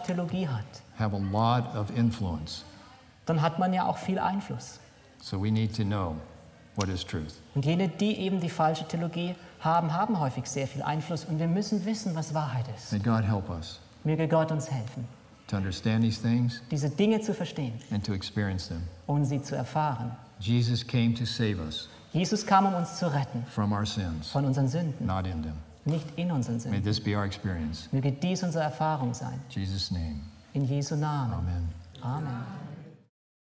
Theologie hat, have a lot of influence. dann hat man ja auch viel Einfluss. So we need to know what is truth. Und jene, die eben die falsche Theologie haben, haben häufig sehr viel Einfluss. Und wir müssen wissen, was Wahrheit ist. May God help us Möge Gott uns helfen, to understand these things diese Dinge zu verstehen and to experience them. und sie zu erfahren. Jesus came to save us Jesus kam, um uns zu retten from our sins, von unseren Sünden, not in them. nicht in unseren May Sünden. this be our experience. Möge dies unsere Erfahrung sein. In Jesus' name, In Jesu Namen. amen. Amen.